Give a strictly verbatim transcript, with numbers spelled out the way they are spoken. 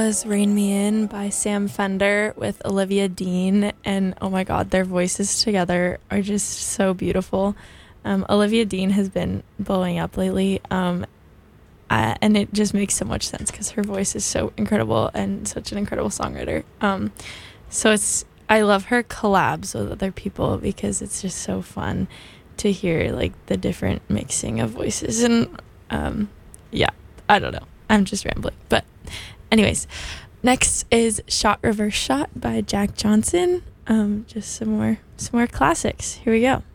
Was Rain Me In by Sam Fender with Olivia Dean, and oh my god, their voices together are just so beautiful. Um, Olivia Dean has been blowing up lately, um, uh, and it just makes so much sense because her voice is so incredible and such an incredible songwriter. Um, so it's I love her collabs with other people because it's just so fun to hear like the different mixing of voices and um, yeah, I don't know. I'm just rambling, but. Anyways, next is Shot Reverse Shot by Jack Johnson. Um, just some more some more classics. Here we go.